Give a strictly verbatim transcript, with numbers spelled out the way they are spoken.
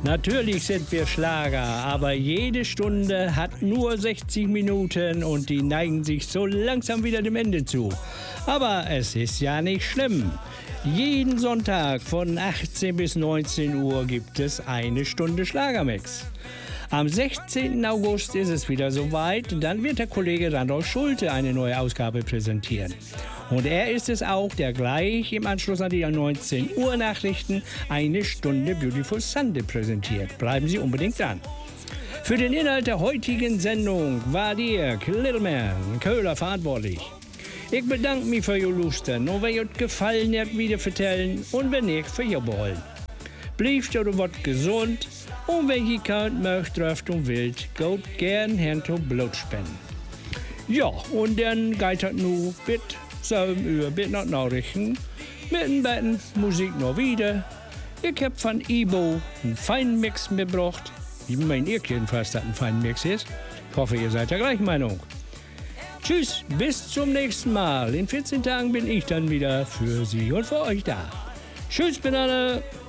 Natürlich sind wir Schlager, aber jede Stunde hat nur sechzig Minuten und die neigen sich so langsam wieder dem Ende zu. Aber es ist ja nicht schlimm. Jeden Sonntag von achtzehn bis neunzehn Uhr gibt es eine Stunde Schlagermix. Am sechzehnten August ist es wieder soweit, dann wird der Kollege Randolph Schulte eine neue Ausgabe präsentieren. Und er ist es auch, der gleich im Anschluss an die neunzehn Uhr Nachrichten eine Stunde Beautiful Sunday präsentiert. Bleiben Sie unbedingt dran. Für den Inhalt der heutigen Sendung war Dirk Littleman, Köhler, verantwortlich. Ich bedanke mich für Ihr Lusten und wenn euch gefallen hat, wieder vertellen und wenn nicht, für Ihr Beholen. Bleibt oder wird gesund und wenn ihr könnt, möcht, dürft und willt, geht gern hinter Blut spenden. Ja, und dann geht es nur mit sieben Uhr, mit nach Nachrichten, mit dem Betten, Musik noch wieder. Ich hab von Ibo einen feinen Mix mitgebracht. Ich meine, ihr jedenfalls, dass ein feiner Mix ist. Ich hoffe, ihr seid der gleichen Meinung. Tschüss, bis zum nächsten Mal. In vierzehn Tagen bin ich dann wieder für Sie und für euch da. Tschüss miteinander.